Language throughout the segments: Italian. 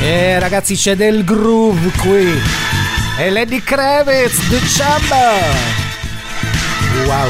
Ragazzi, c'è del groove qui. E Lenny Kravitz, The Chamber. Wow.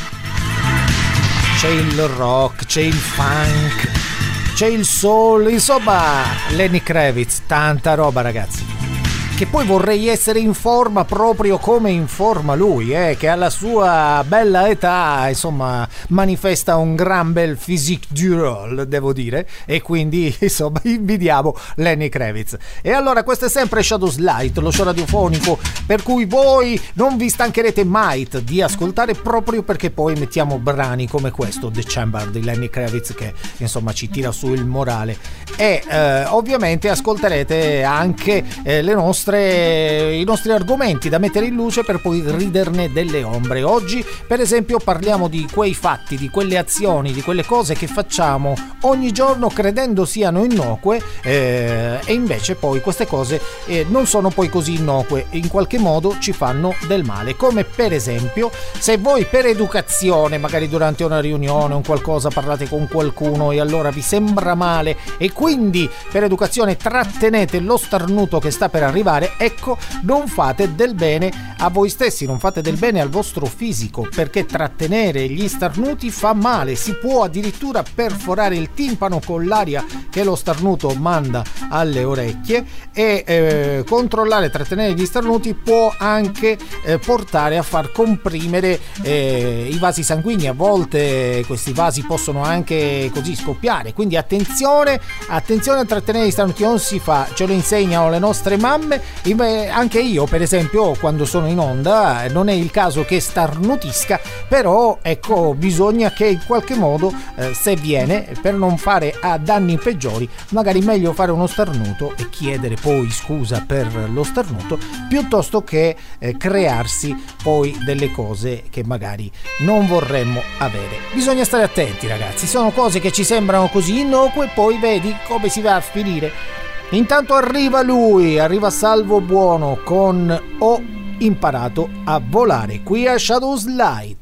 C'è il rock, c'è il funk, c'è il soul, insomma, Lenny Kravitz, tanta roba, ragazzi. Che poi vorrei essere in forma proprio come in forma lui, che alla sua bella età, insomma, manifesta un gran bel physique du rôle, devo dire, e quindi, insomma, invidiamo Lenny Kravitz. E allora, questo è sempre Shadows Light, lo show radiofonico per cui voi non vi stancherete mai di ascoltare, proprio perché poi mettiamo brani come questo, The Chamber di Lenny Kravitz, che insomma ci tira su il morale. E ovviamente ascolterete anche i nostri argomenti da mettere in luce per poi riderne delle ombre. Oggi, per esempio, parliamo di quei fatti, di quelle azioni, di quelle cose che facciamo ogni giorno credendo siano innocue, e invece poi queste cose non sono poi così innocue, in qualche modo ci fanno del male. Come per esempio, se voi per educazione, magari durante una riunione o qualcosa, parlate con qualcuno e allora vi sembra male e quindi per educazione trattenete lo starnuto che sta per arrivare, ecco, non fate del bene a voi stessi, non fate del bene al vostro fisico, perché trattenere gli starnuti fa male. Si può addirittura perforare il timpano con l'aria che lo starnuto manda alle orecchie, e controllare, trattenere gli starnuti può anche portare a far comprimere i vasi sanguigni. A volte questi vasi possono anche così scoppiare, quindi attenzione a trattenere gli starnuti. Non si fa, ce lo insegnano le nostre mamme. Anche io, per esempio, quando sono in onda non è il caso che starnutisca, però ecco, bisogna che in qualche modo se viene, per non fare a danni peggiori, magari meglio fare uno starnuto e chiedere poi scusa per lo starnuto, piuttosto che crearsi poi delle cose che magari non vorremmo avere. Bisogna stare attenti, ragazzi, sono cose che ci sembrano così innocue, poi vedi come si va a finire. Intanto arriva Salvo Buono con Ho imparato a volare, qui a Shadows Light.